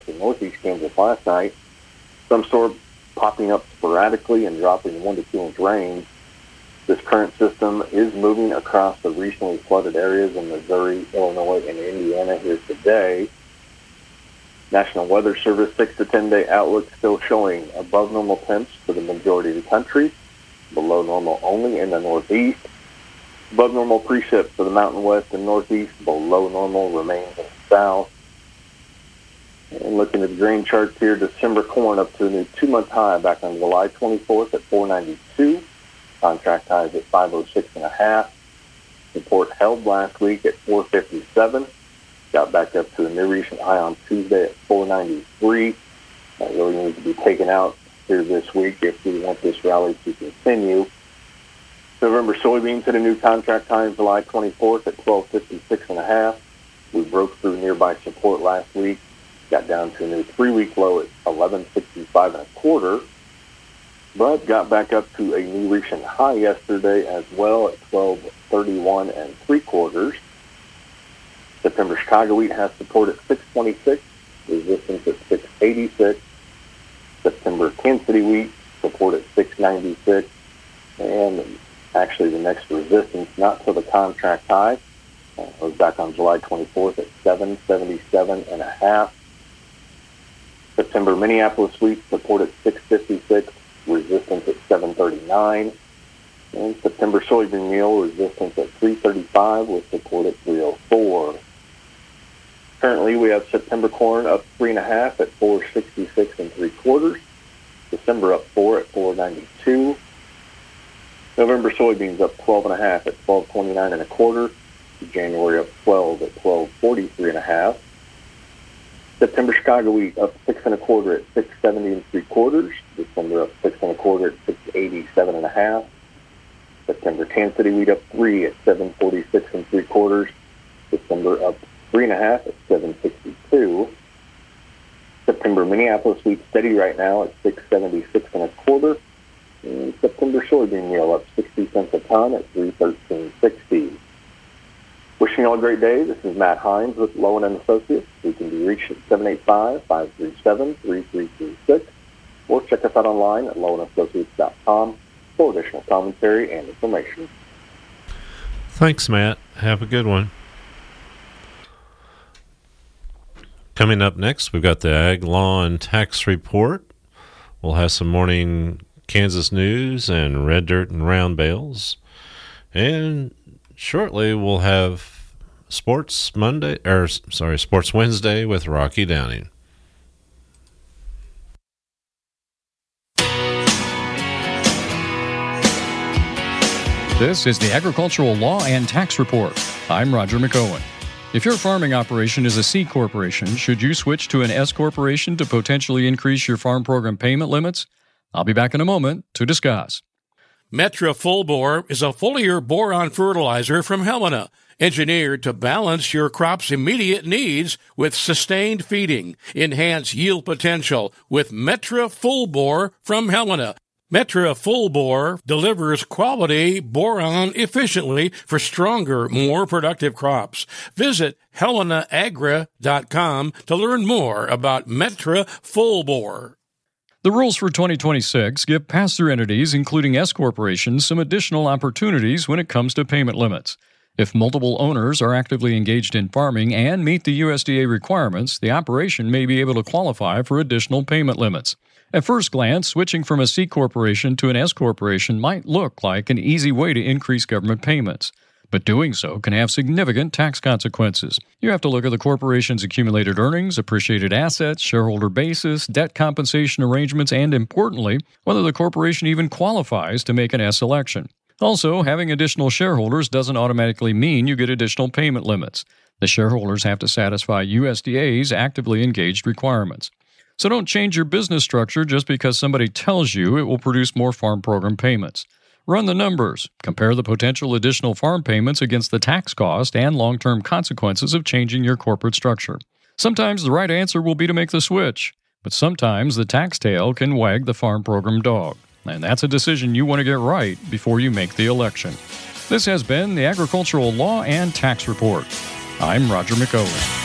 in northeast Kansas last night. Some storms popping up sporadically and dropping 1 to 2 inch rain. This current system is moving across the recently flooded areas in Missouri, Illinois, and Indiana here today. National Weather Service 6 to 10 day outlook still showing above normal temps for the majority of the country, below normal only in the northeast. Above normal precip for the Mountain West and Northeast, below normal remains in the south. And looking at the grain charts here, December corn up to a new 2-month high back on July 24th at 492. Contract highs at 506.5. Support held last week at 457. Got back up to a new recent high on Tuesday at 493. That really needs to be taken out here this week if we want this rally to continue. November soybeans hit a new contract high on July 24th at 1256.5. We broke through nearby support last week. Got down to a new 3-week low at 1165.25. But got back up to a new recent high yesterday as well at 1231.75. September Chicago wheat has support at 626, resistance at 686. September Kansas City wheat support at 696, and actually the next resistance, not till the contract high, was back on July 24th at 777.5. September Minneapolis wheat support at 656, resistance at 739. And September soybean meal resistance at 335 with support at 304. Currently, we have September corn up 3.5 at 466.75. December up 4 at 492. November soybeans up 12.5 at 1229.25. January up 12 at 1243.5. September Chicago wheat up 6.25 at 670.75. December up 6.25 at 687.5. September Kansas City wheat up 3 at 746.75. December up 3.5 at 762. September Minneapolis wheat steady right now at 676.25. And September soybean meal up 60 cents a ton at 313.60. Wishing you all a great day. This is Matt Hines with Lowen and Associates. We can be reached at 785-537-3336 or check us out online at lowenassociates.com for additional commentary and information. Thanks, Matt. Have a good one. Coming up next, we've got the Ag Law and Tax Report. We'll have some morning Kansas news and red dirt and round bales. And shortly, we'll have Sports Wednesday with Rocky Downing. This is the Agricultural Law and Tax Report. I'm Roger McOwen. If your farming operation is a C corporation, should you switch to an S corporation to potentially increase your farm program payment limits? I'll be back in a moment to discuss. Metra Full Bore is a foliar boron fertilizer from Helena, engineered to balance your crop's immediate needs with sustained feeding. Enhance yield potential with Metra Full Bore from Helena. Metra Full Bore delivers quality boron efficiently for stronger, more productive crops. Visit HelenaAgra.com to learn more about Metra Full Bore. The rules for 2026 give pass-through entities, including S corporations, some additional opportunities when it comes to payment limits. If multiple owners are actively engaged in farming and meet the USDA requirements, the operation may be able to qualify for additional payment limits. At first glance, switching from a C corporation to an S corporation might look like an easy way to increase government payments, but doing so can have significant tax consequences. You have to look at the corporation's accumulated earnings, appreciated assets, shareholder basis, debt compensation arrangements, and importantly, whether the corporation even qualifies to make an S election. Also, having additional shareholders doesn't automatically mean you get additional payment limits. The shareholders have to satisfy USDA's actively engaged requirements. So don't change your business structure just because somebody tells you it will produce more farm program payments. Run the numbers. Compare the potential additional farm payments against the tax cost and long-term consequences of changing your corporate structure. Sometimes the right answer will be to make the switch, but sometimes the tax tail can wag the farm program dog. And that's a decision you want to get right before you make the election. This has been the Agricultural Law and Tax Report. I'm Roger McOwen.